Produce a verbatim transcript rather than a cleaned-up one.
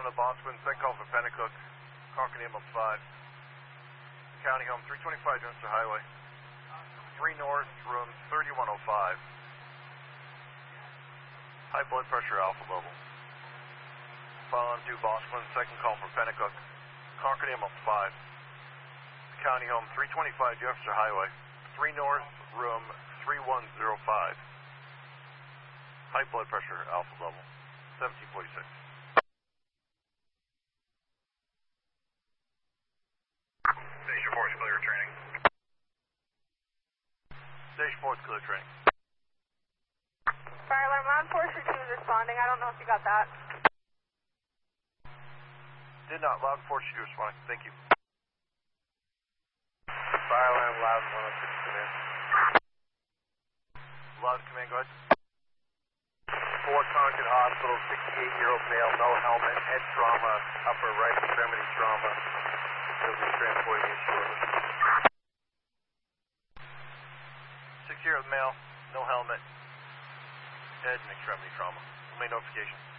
to Boston, second call for Pennacook, Concord M up five. County home, three twenty-five Dempster Highway. three North, room thirty-one oh five. High blood pressure, alpha level. File on to Boston, second call for Pennacook, Concord M up five. County home, three twenty-five Dempster Highway. three North, room thirty-one oh five. High blood pressure, alpha level, seventeen forty-six. Station four is clear training. Station four is clear training. Fire alarm, Loud Force two is responding. I don't know if you got that. Did not. Loud Force two responding. Thank you. Fire alarm, Loud one oh six command. Loud command, go ahead. Fort Concord Hospital, sixty-eight-year-old male, no helmet, head trauma, upper right extremity trauma. He'll be transporting you shortly. Six-year-old male, no helmet, head and extremity trauma. Main notification.